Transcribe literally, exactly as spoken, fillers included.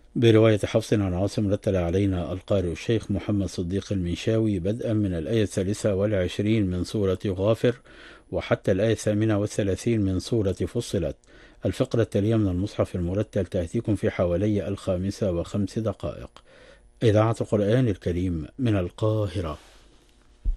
برواية حفص عن عاصم. رتل علينا القارئ الشيخ محمد صديق المنشاوي بدءا من الآية الثالثة والعشرين من سورة غافر وحتى الآية الثامنة والثلاثين من سورة فصلت. الفقرة التالية من المصحف المرتل تأتيكم في حوالي الخامسة وخمس دقائق. إذاعة القرآن الكريم من القاهرة.